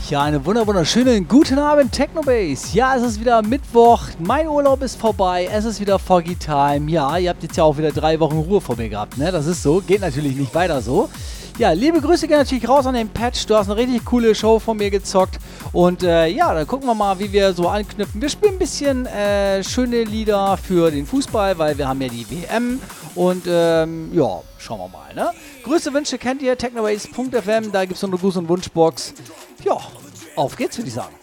Ja, einen wunderschönen guten Abend, Technobase. Ja, es ist wieder Mittwoch, mein Urlaub ist vorbei, es ist wieder Foggy Time. Ja, ihr habt jetzt ja auch wieder 3 Wochen Ruhe vor mir gehabt, ne? Das ist so, geht natürlich nicht weiter so. Ja, liebe Grüße gehen natürlich raus an den Patch. Du hast eine richtig coole Show von mir gezockt. Und ja, dann gucken wir mal, wie wir so anknüpfen. Wir spielen ein bisschen schöne Lieder für den Fußball, weil wir haben ja die WM. Und ja, schauen wir mal, ne? Grüße, Wünsche kennt ihr, technobase.fm, da gibt es so eine Gruß- und Wunschbox. Ja, auf geht's, würde ich sagen.